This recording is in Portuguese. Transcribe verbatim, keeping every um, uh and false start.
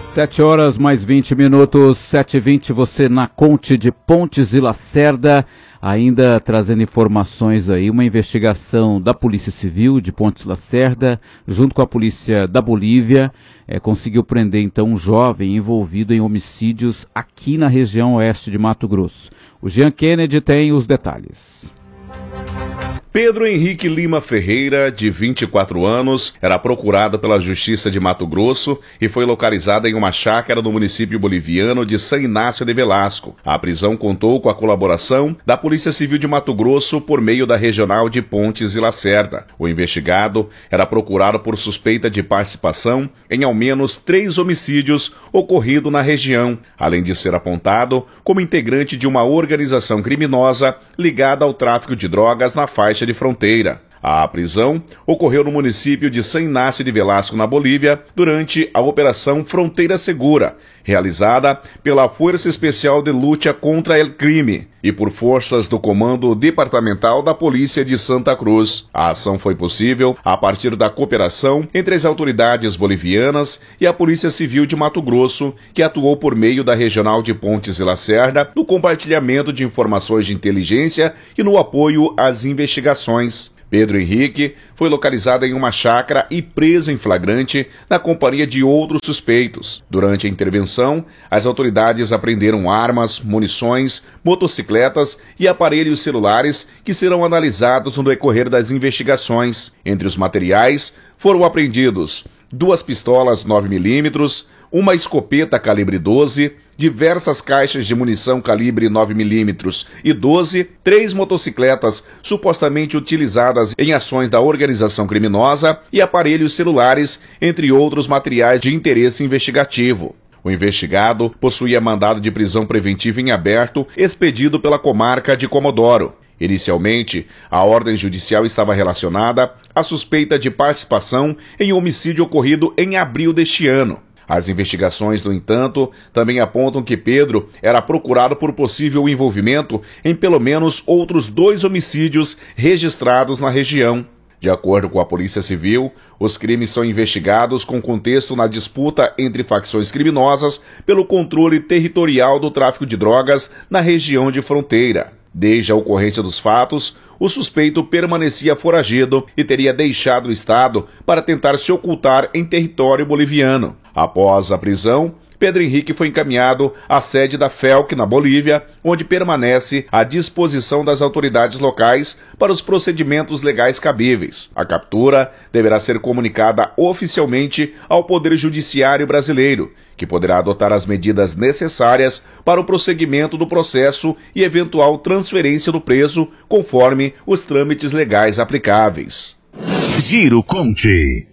Sete horas mais vinte minutos, sete e vinte, você na Conte de Pontes e Lacerda, ainda trazendo informações aí, uma investigação da Polícia Civil de Pontes e Lacerda, junto com a Polícia da Bolívia, é, conseguiu prender então um jovem envolvido em homicídios aqui na região oeste de Mato Grosso. O Jean Kennedy tem os detalhes. Pedro Henrique Lima Ferreira, de vinte e quatro anos, era procurado pela Justiça de Mato Grosso e foi localizado em uma chácara no município boliviano de San Inácio de Velasco. A prisão contou com a colaboração da Polícia Civil de Mato Grosso por meio da Regional de Pontes e Lacerda. O investigado era procurado por suspeita de participação em ao menos três homicídios ocorridos na região, além de ser apontado como integrante de uma organização criminosa ligada ao tráfico de drogas na faixa de fronteira. A prisão ocorreu no município de San Inácio de Velasco, na Bolívia, durante a Operação Fronteira Segura, realizada pela Força Especial de Luta contra o Crime e por forças do Comando Departamental da Polícia de Santa Cruz. A ação foi possível a partir da cooperação entre as autoridades bolivianas e a Polícia Civil de Mato Grosso, que atuou por meio da Regional de Pontes e Lacerda no compartilhamento de informações de inteligência e no apoio às investigações. Pedro Henrique foi localizado em uma chácara e preso em flagrante na companhia de outros suspeitos. Durante a intervenção, as autoridades apreenderam armas, munições, motocicletas e aparelhos celulares que serão analisados no decorrer das investigações. Entre os materiais foram apreendidos duas pistolas nove milímetros, uma escopeta calibre doze, diversas caixas de munição calibre nove milímetros e doze, três motocicletas supostamente utilizadas em ações da organização criminosa e aparelhos celulares, entre outros materiais de interesse investigativo. O investigado possuía mandado de prisão preventiva em aberto expedido pela comarca de Comodoro. Inicialmente, a ordem judicial estava relacionada à suspeita de participação em um homicídio ocorrido em abril deste ano. As investigações, no entanto, também apontam que Pedro era procurado por possível envolvimento em pelo menos outros dois homicídios registrados na região. De acordo com a Polícia Civil, os crimes são investigados com contexto na disputa entre facções criminosas pelo controle territorial do tráfico de drogas na região de fronteira. Desde a ocorrência dos fatos, o suspeito permanecia foragido e teria deixado o estado para tentar se ocultar em território boliviano. Após a prisão, Pedro Henrique foi encaminhado à sede da F E L C na Bolívia, onde permanece à disposição das autoridades locais para os procedimentos legais cabíveis. A captura deverá ser comunicada oficialmente ao Poder Judiciário brasileiro, que poderá adotar as medidas necessárias para o prosseguimento do processo e eventual transferência do preso, conforme os trâmites legais aplicáveis. Giro Conte.